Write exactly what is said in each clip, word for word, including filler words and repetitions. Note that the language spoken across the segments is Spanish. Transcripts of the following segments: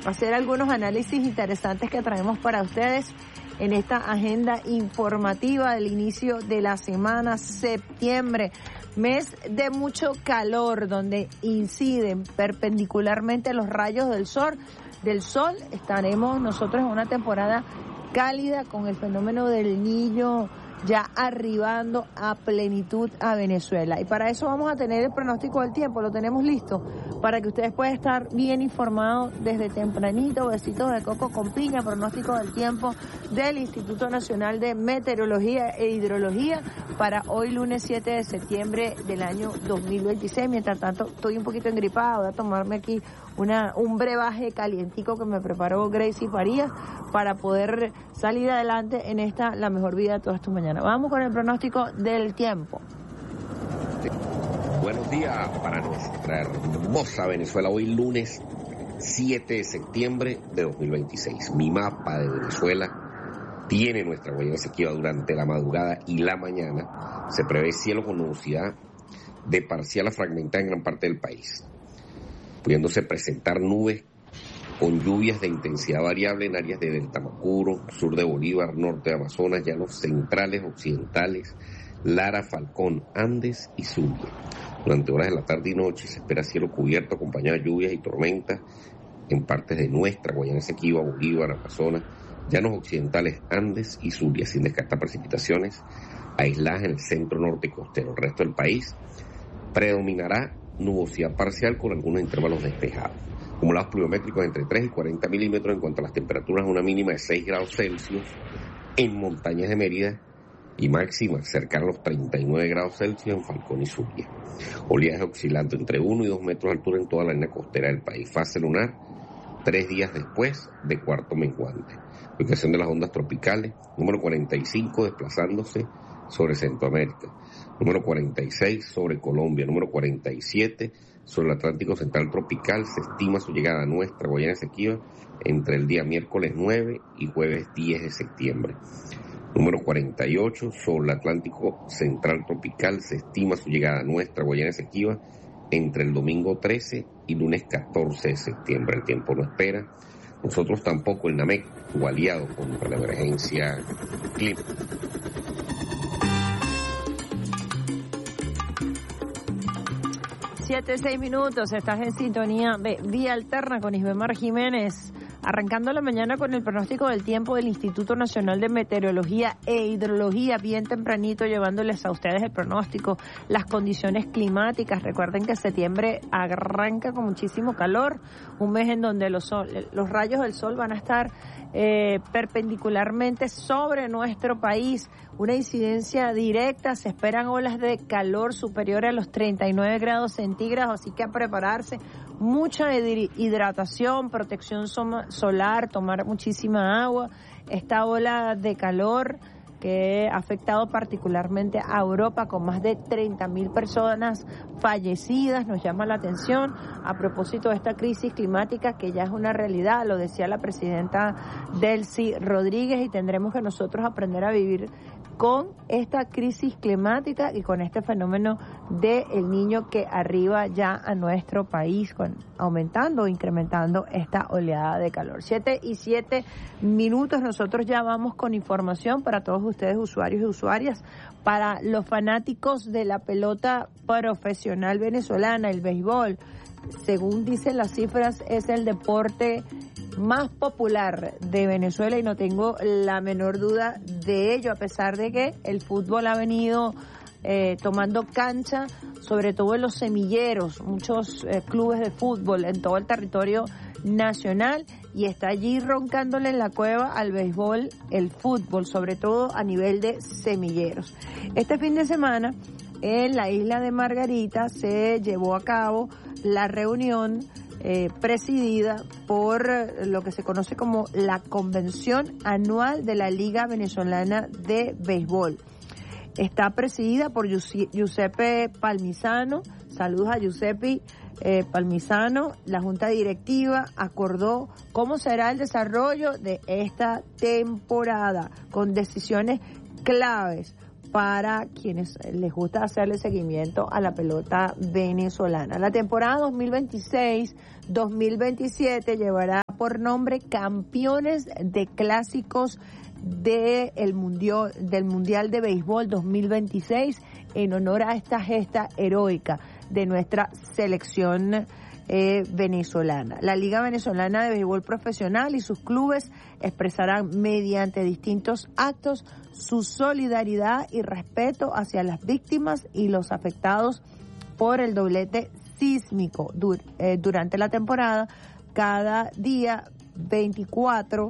hacer algunos análisis interesantes que traemos para ustedes en esta agenda informativa del inicio de la semana, septiembre, mes de mucho calor, donde inciden perpendicularmente los rayos del sol. Del sol estaremos nosotros en una temporada cálida con el fenómeno del Niño ya arribando a plenitud a Venezuela. Y para eso vamos a tener el pronóstico del tiempo, lo tenemos listo para que ustedes puedan estar bien informados desde tempranito. Besitos de coco con piña, pronóstico del tiempo del Instituto Nacional de Meteorología e Hidrología para hoy lunes siete de septiembre del año dos mil veintiséis. Mientras tanto, estoy un poquito engripada, voy a tomarme aquí una un brebaje calientico que me preparó Gracie Farías para poder salir adelante en esta, la mejor vida de todas tus mañanas. Vamos con el pronóstico del tiempo. Buenos días para nuestra hermosa Venezuela, hoy lunes siete de septiembre de dos mil veintiséis. Mi mapa de Venezuela tiene nuestra Guayana Esequiba durante la madrugada y la mañana. Se prevé cielo con nubosidad de parcial a fragmentada en gran parte del país, pudiéndose presentar nubes con lluvias de intensidad variable en áreas de Delta Macuro, sur de Bolívar, norte de Amazonas, llanos centrales, occidentales, Lara, Falcón, Andes y Zulia. Durante horas de la tarde y noche se espera cielo cubierto acompañado de lluvias y tormentas en partes de nuestra Guayana Esequiba, Bolívar, Amazonas, llanos occidentales, Andes y Zulia, sin descartar precipitaciones aisladas en el centro norte y costero. El resto del país predominará nubosidad parcial con algunos intervalos despejados. Acumulados pluviométricos entre tres y cuarenta milímetros. En cuanto a las temperaturas, una mínima de seis grados Celsius en montañas de Mérida y máxima cercana a los treinta y nueve grados Celsius en Falcón y Zulia. Oleaje oscilando entre uno y dos metros de altura en toda la línea costera del país. Fase lunar tres días después de cuarto menguante. Ubicación de las ondas tropicales, número cuarenta y cinco desplazándose sobre Centroamérica, número cuarenta y seis sobre Colombia, número cuarenta y siete sobre el Atlántico Central Tropical. Se estima su llegada a nuestra Guayana Esequiba entre el día miércoles nueve y jueves diez de septiembre. Número cuarenta y ocho sobre el Atlántico Central Tropical. Se estima su llegada a nuestra Guayana Esequiba entre el domingo trece y lunes catorce de septiembre. El tiempo no espera. Nosotros tampoco, el NAMEC, o aliado contra la emergencia climática. Siete, seis minutos, estás en sintonía de Vía Alterna con Isbemar Jiménez, arrancando la mañana con el pronóstico del tiempo del Instituto Nacional de Meteorología e Hidrología, bien tempranito llevándoles a ustedes el pronóstico, las condiciones climáticas. Recuerden que septiembre arranca con muchísimo calor, un mes en donde los, sol, los rayos del sol van a estar eh, perpendicularmente sobre nuestro país, una incidencia directa, se esperan olas de calor superiores a los treinta y nueve grados centígrados, así que a prepararse, mucha hidratación, protección solar, tomar muchísima agua. Esta ola de calor que ha afectado particularmente a Europa con más de treinta mil personas fallecidas, nos llama la atención a propósito de esta crisis climática que ya es una realidad, lo decía la presidenta Delcy Rodríguez, y tendremos que nosotros aprender a vivir con esta crisis climática y con este fenómeno de el Niño que arriba ya a nuestro país, con, aumentando o incrementando esta oleada de calor. Siete y siete minutos, nosotros ya vamos con información para todos ustedes, usuarios y usuarias, para los fanáticos de la pelota profesional venezolana, el béisbol. Según dicen las cifras, es el deporte más popular de Venezuela y no tengo la menor duda de ello, a pesar de que el fútbol ha venido eh, tomando cancha, sobre todo en los semilleros, muchos eh, clubes de fútbol en todo el territorio nacional, y está allí roncándole en la cueva al béisbol el fútbol, sobre todo a nivel de semilleros. Este fin de semana en la isla de Margarita se llevó a cabo la reunión Eh, presidida por lo que se conoce como la Convención Anual de la Liga Venezolana de Béisbol. Está presidida por Giuseppe Palmisano. Saludos a Giuseppe eh, Palmisano. La Junta Directiva acordó cómo será el desarrollo de esta temporada con decisiones claves para quienes les gusta hacerle seguimiento a la pelota venezolana. La temporada dos mil veintiséis dos mil veintisiete llevará por nombre Campeones de Clásicos de el mundial, del Mundial de Béisbol dos mil veintiséis, en honor a esta gesta heroica de nuestra selección eh, venezolana. La Liga Venezolana de Béisbol Profesional y sus clubes expresarán mediante distintos actos su solidaridad y respeto hacia las víctimas y los afectados por el doblete sísmico dur, eh, durante la temporada. Cada día veinticuatro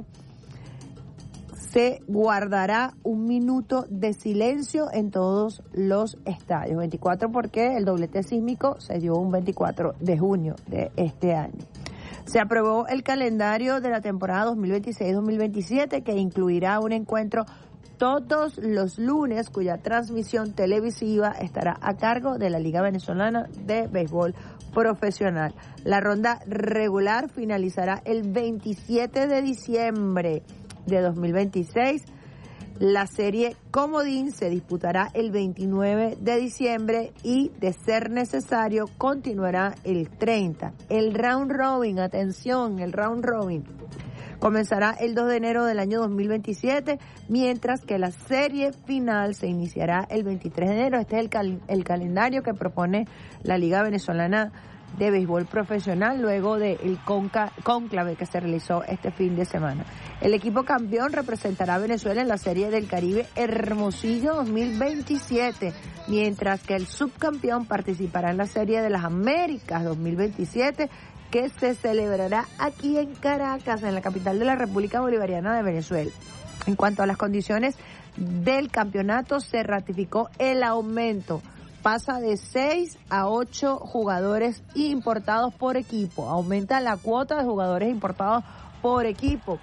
se guardará un minuto de silencio en todos los estadios. veinticuatro porque el doblete sísmico se dio un veinticuatro de junio de este año. Se aprobó el calendario de la temporada dos mil veintiséis dos mil veintisiete, que incluirá un encuentro todos los lunes, cuya transmisión televisiva estará a cargo de la Liga Venezolana de Béisbol Profesional. La ronda regular finalizará el veintisiete de diciembre de dos mil veintiséis. La serie Comodín se disputará el veintinueve de diciembre y, de ser necesario, continuará el treinta. El round robin, atención, el round robin comenzará el dos de enero del año dos mil veintisiete, mientras que la serie final se iniciará el veintitrés de enero. Este es el, cal- el calendario que propone la Liga Venezolana de Béisbol Profesional luego del conca- cónclave que se realizó este fin de semana. El equipo campeón representará a Venezuela en la Serie del Caribe Hermosillo dos mil veintisiete, mientras que el subcampeón participará en la Serie de las Américas dos mil veintisiete, que se celebrará aquí en Caracas, en la capital de la República Bolivariana de Venezuela. En cuanto a las condiciones del campeonato, se ratificó el aumento. Pasa de seis a ocho jugadores importados por equipo. Aumenta la cuota de jugadores importados por equipo.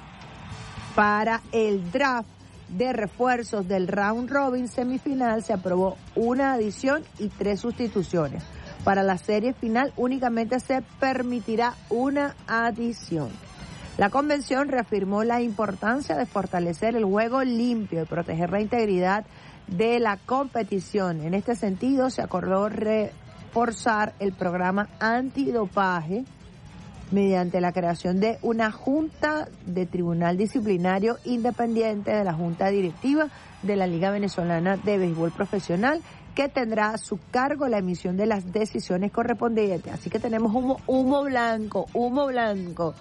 Para el draft de refuerzos del round robin semifinal se aprobó una adición y tres sustituciones. Para la serie final únicamente se permitirá una adición. La convención reafirmó la importancia de fortalecer el juego limpio y proteger la integridad de la competición. En este sentido, se acordó reforzar el programa antidopaje mediante la creación de una junta de tribunal disciplinario independiente de la junta directiva de la Liga Venezolana de Béisbol Profesional, que tendrá a su cargo la emisión de las decisiones correspondientes. Así que tenemos humo, humo blanco, humo blanco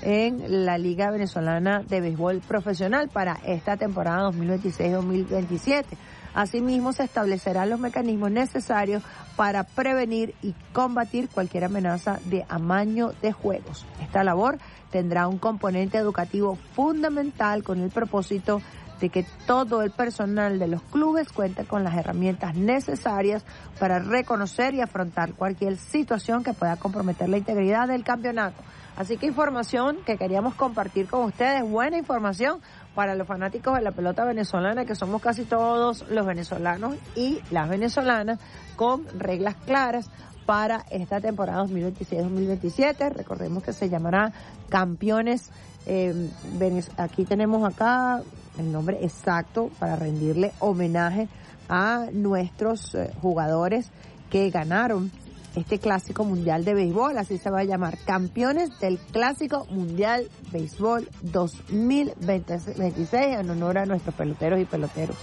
en la Liga Venezolana de Béisbol Profesional para esta temporada dos mil veintiséis dos mil veintisiete. Asimismo, se establecerán los mecanismos necesarios para prevenir y combatir cualquier amenaza de amaño de juegos. Esta labor tendrá un componente educativo fundamental con el propósito de que todo el personal de los clubes cuente con las herramientas necesarias para reconocer y afrontar cualquier situación que pueda comprometer la integridad del campeonato. Así que información que queríamos compartir con ustedes, buena información para los fanáticos de la pelota venezolana, que somos casi todos los venezolanos y las venezolanas, con reglas claras para esta temporada dos mil veintiséis dos mil veintisiete. Recordemos que se llamará Campeones. Eh, aquí tenemos acá el nombre exacto para rendirle homenaje a nuestros eh, jugadores que ganaron este Clásico Mundial de Béisbol. Así se va a llamar, Campeones del Clásico Mundial Béisbol dos mil veintiséis, en honor a nuestros peloteros y peloteros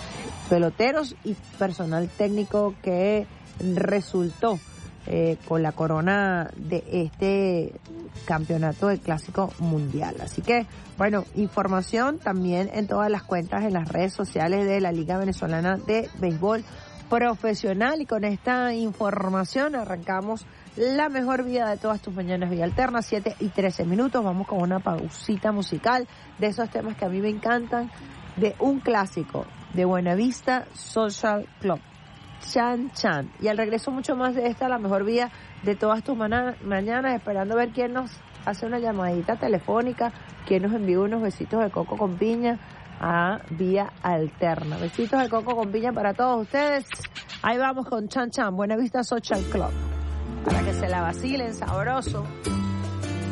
peloteros y personal técnico que resultó eh, con la corona de este campeonato del Clásico Mundial. Así que, bueno, información también en todas las cuentas en las redes sociales de la Liga Venezolana de Béisbol Profesional. Y con esta información arrancamos la mejor vida de todas tus mañanas, Vía Alterna, siete y trece minutos. Vamos con una pausita musical de esos temas que a mí me encantan, de un clásico de Buenavista Social Club, Chan Chan. Y al regreso mucho más de esta, la mejor vida de todas tus mañanas, esperando ver quién nos hace una llamadita telefónica, quién nos envía unos besitos de coco con piña a Vía Alterna. Besitos de coco con piña para todos ustedes. Ahí vamos con Chan Chan, Buenavista Social Club, para que se la vacilen sabroso.